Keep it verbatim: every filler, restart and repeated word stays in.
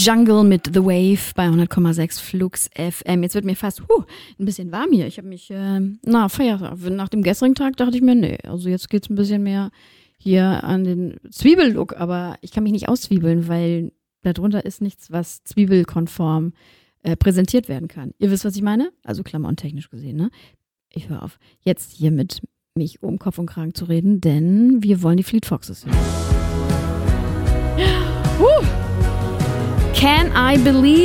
Jungle mit The Wave bei hundert Komma sechs Flux F M. Jetzt wird mir fast huh, ein bisschen warm hier. Ich habe mich, äh, na, Feiertag. Nach dem gestrigen Tag dachte ich mir, nee, also jetzt geht's ein bisschen mehr hier an den Zwiebellook. Aber ich kann mich nicht auszwiebeln, weil darunter ist nichts, was zwiebelkonform äh, präsentiert werden kann. Ihr wisst, was ich meine? Also klamottentechnisch gesehen, ne? Ich höre auf, jetzt hier mit mich um Kopf und Kragen zu reden, denn wir wollen die Fleet Foxes hören. Can I Believe